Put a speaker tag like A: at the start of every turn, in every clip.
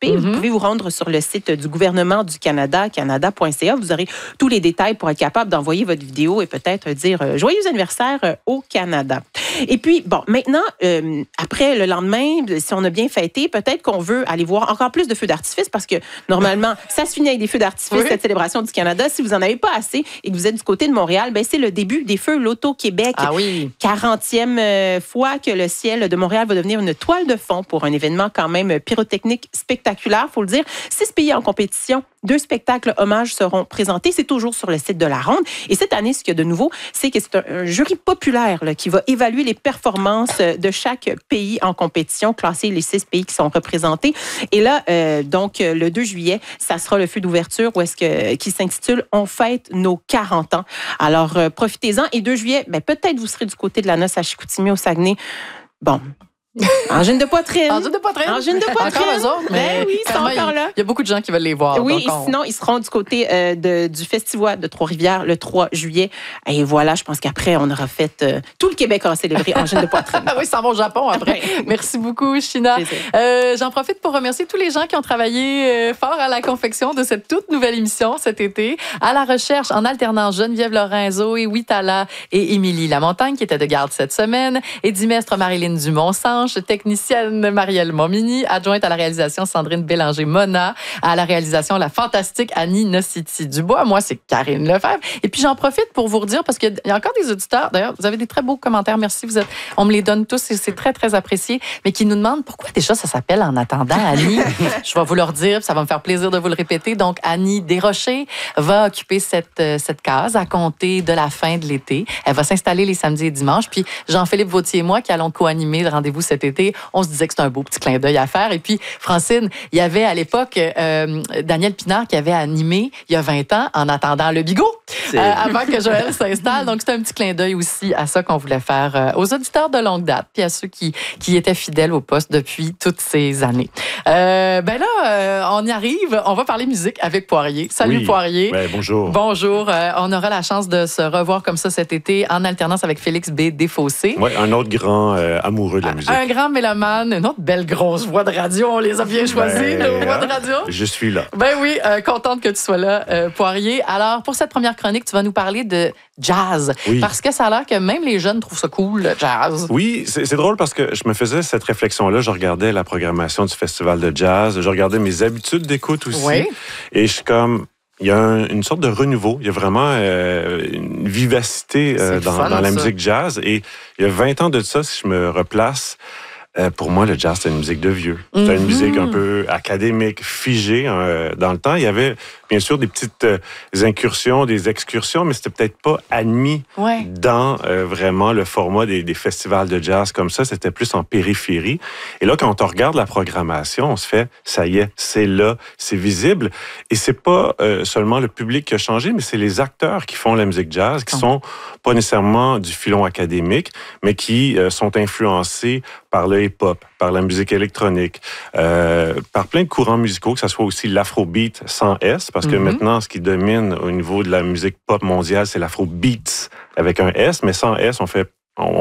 A: participer, vous pouvez vous rendre sur le site du gouvernement du Canada, canada.ca. Vous aurez tous les détails pour être capable d'envoyer votre vidéo et peut-être dire joyeux anniversaire au Canada. Et puis, bon, maintenant, après le lendemain, si on a bien fêté, peut-être qu'on veut aller voir encore plus de feux d'artifice parce que normalement, ça se finit avec des feux d'artifice, cette célébration du Canada. Si vous n'en avez pas assez et que vous êtes du côté de Montréal, ben c'est le début des feux Loto-Québec.
B: Ah oui.
A: 40e fois que le ciel de Montréal va devenir une toile de fond pour un événement quand même pyrotechnique spectaculaire, faut le dire. 6 pays en compétition, 2 spectacles hommages seront présentés. C'est toujours sur le site de la Ronde. Et cette année, ce qu'il y a de nouveau, c'est que c'est un jury populaire là, qui va évaluer les performances de chaque pays en compétition, classer les 6 pays qui sont représentés. Et là, donc, le 2 juillet, ça sera le feu d'ouverture qui s'intitule « On fête nos 40 ans ». Alors, profitez-en. Et 2 juillet, ben, peut-être vous serez du côté de la noce à Chicoutimi, au Saguenay. Bon... Angine de poitrine.
B: Angine de poitrine.
A: Angine de poitrine.
B: Encore eux autres, mais
A: oui, ils sont encore là.
B: Il y a beaucoup de gens qui veulent les voir.
A: Oui, sinon, ils seront du côté du Festival de Trois-Rivières le 3 juillet. Et voilà, je pense qu'après, on aura fait... tout le Québec aura célébré Angine de poitrine.
B: Ah oui, ça va au Japon après. Merci beaucoup, Sheena. J'en profite pour remercier tous les gens qui ont travaillé fort à la confection de cette toute nouvelle émission cet été. À la recherche, en alternance, Geneviève Lorenzo et Witala et Émilie Lamontagne qui étaient de garde cette semaine. Et dimestre Marilyn Dumont-Sanche, technicienne Marielle Momini, adjointe à la réalisation Sandrine Bélanger-Mona, à la réalisation la fantastique Annie Nociti-Dubois. Moi, c'est Karine Lefebvre. Et puis, j'en profite pour vous redire, parce qu'il y a encore des auditeurs, d'ailleurs, vous avez des très beaux commentaires, merci, on me les donne tous et c'est très, très apprécié, mais qui nous demandent pourquoi déjà ça s'appelle En attendant Annie. Je vais vous le redire, ça va me faire plaisir de vous le répéter. Donc, Annie Desrochers va occuper cette case à compter de la fin de l'été. Elle va s'installer les samedis et dimanches. Puis, Jean-Philippe Vautier et moi, qui allons co-animer le rendez-vous cet été, on se disait que c'était un beau petit clin d'œil à faire. Et puis, Francine, il y avait à l'époque Daniel Pinard qui avait animé il y a 20 ans En attendant le bigot, avant que Joël s'installe. Donc, c'était un petit clin d'œil aussi à ça qu'on voulait faire aux auditeurs de longue date, puis à ceux qui étaient fidèles au poste depuis toutes ces années. Ben là, on y arrive. On va parler musique avec Poirier. Salut Poirier.
C: Ouais, bonjour.
B: Bonjour. On aura la chance de se revoir comme ça cet été en alternance avec Félix B. Desfossés.
C: Oui, un autre grand amoureux de la musique.
B: Un grand mélomane, une autre belle grosse voix de radio. On les a bien choisies, nos voix de radio.
C: Je suis là.
B: Ben oui, contente que tu sois là, Poirier. Alors, pour cette première chronique, tu vas nous parler de jazz. Oui. Parce que ça a l'air que même les jeunes trouvent ça cool, le jazz.
C: Oui, c'est drôle parce que je me faisais cette réflexion-là. Je regardais la programmation du Festival de jazz. Je regardais mes habitudes d'écoute aussi. Oui. Et je suis comme... Il y a une sorte de renouveau. Il y a vraiment une vivacité dans la musique jazz. Et il y a 20 ans de ça, si je me replace... pour moi, le jazz, c'est une musique de vieux. C'était une musique un peu académique, figée dans le temps. Il y avait, bien sûr, des petites incursions, des excursions, mais c'était peut-être pas admis dans vraiment le format des festivals de jazz comme ça. C'était plus en périphérie. Et là, quand on regarde la programmation, on se fait, ça y est, c'est là, c'est visible. Et c'est pas seulement le public qui a changé, mais c'est les acteurs qui font la musique jazz, qui sont pas nécessairement du filon académique, mais qui sont influencés par le hip-hop, par la musique électronique, par plein de courants musicaux, que ce soit aussi l'afrobeat sans S, parce que maintenant, ce qui domine au niveau de la musique pop mondiale, c'est l'afrobeat avec un S, mais sans S, on fait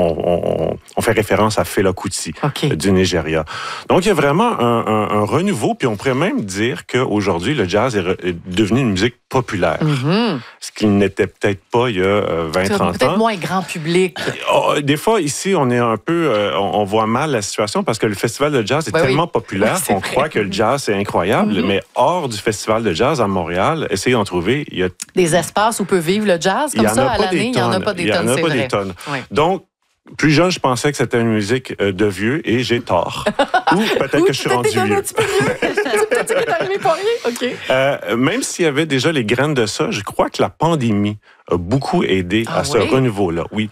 C: référence à Fela Kuti du Nigeria. Donc, il y a vraiment un renouveau, puis on pourrait même dire qu'aujourd'hui, le jazz est devenu une musique populaire. Ce qu'il n'était peut-être pas il y a 20-30 ans.
B: Peut-être moins grand public.
C: Des fois, ici, on est un peu... on voit mal la situation parce que le festival de jazz est tellement populaire qu'on croit que le jazz, c'est incroyable. Mais hors du festival de jazz à Montréal, essayez d'en trouver. Il y a des
B: espaces où peut vivre le jazz comme ça à l'année. Il n'y en a pas des tonnes, c'est vrai.
C: Donc, plus jeune, je pensais que c'était une musique de vieux et j'ai tort. Ou peut-être que je suis rendu vieux.
B: Peut-être que t'es arrivé Poirier.
C: Même s'il y avait déjà les graines de ça, je crois que la pandémie a beaucoup aidé à ce renouveau-là. Oui.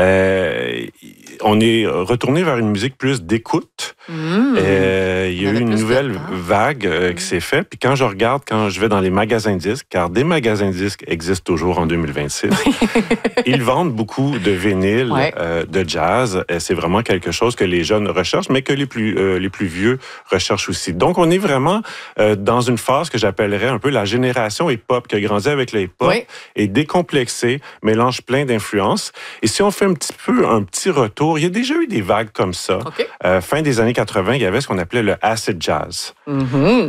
C: On est retourné vers une musique plus d'écoute. Il y a eu une nouvelle vague qui s'est faite. Puis quand je vais dans les magasins de disques, car des magasins de disques existent toujours en 2026, ils vendent beaucoup de vinyles de jazz. C'est vraiment quelque chose que les jeunes recherchent, mais que les plus vieux recherchent aussi. Donc, on est vraiment dans une phase que j'appellerais un peu la génération hip-hop, qui a grandi avec le hip-hop et décomplexé, mélange plein d'influences. Et si on fait un petit retour, il y a déjà eu des vagues comme ça. Fin des années 80, il y avait ce qu'on appelait le acid jazz.